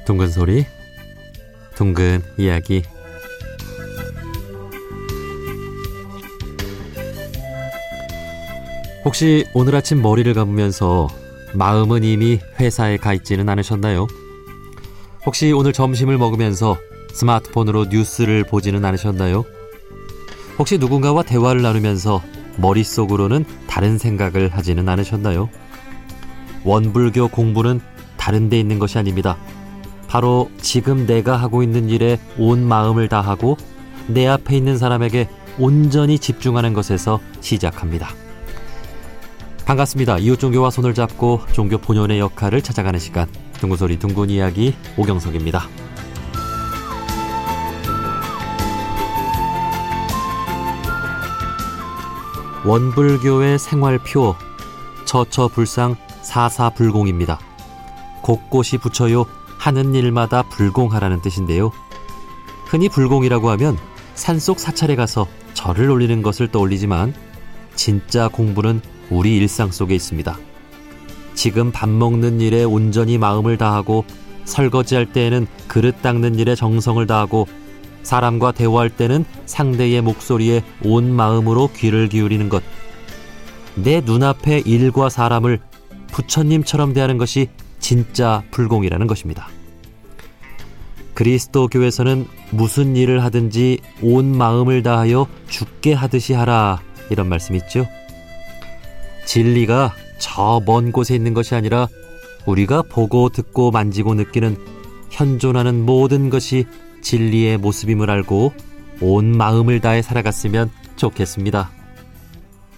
둥근 소리, 둥근 이야기. 혹시 오늘 아침 머리를 감으면서 마음은 이미 회사에 가 있지는 않으셨나요? 혹시 오늘 점심을 먹으면서 스마트폰으로 뉴스를 보지는 않으셨나요? 혹시 누군가와 대화를 나누면서 머릿속으로는 다른 생각을 하지는 않으셨나요? 원불교 공부는 다른 데 있는 것이 아닙니다. 바로 지금 내가 하고 있는 일에 온 마음을 다하고 내 앞에 있는 사람에게 온전히 집중하는 것에서 시작합니다. 반갑습니다. 이웃종교와 손을 잡고 종교 본연의 역할을 찾아가는 시간, 둥근소리 둥근 이야기 오경석입니다. 원불교의 생활표, 처처불상 사사불공입니다. 곳곳이 붙여요 하는 일마다 불공하라는 뜻인데요. 흔히 불공이라고 하면 산속 사찰에 가서 절을 올리는 것을 떠올리지만 진짜 공부는 우리 일상 속에 있습니다. 지금 밥 먹는 일에 온전히 마음을 다하고, 설거지할 때에는 그릇 닦는 일에 정성을 다하고, 사람과 대화할 때는 상대의 목소리에 온 마음으로 귀를 기울이는 것. 내 눈앞의 일과 사람을 부처님처럼 대하는 것이 진짜 불공이라는 것입니다. 그리스도교에서는 무슨 일을 하든지 온 마음을 다하여 죽게 하듯이 하라, 이런 말씀이 있죠. 진리가 저 먼 곳에 있는 것이 아니라 우리가 보고 듣고 만지고 느끼는 현존하는 모든 것이 진리의 모습임을 알고 온 마음을 다해 살아갔으면 좋겠습니다.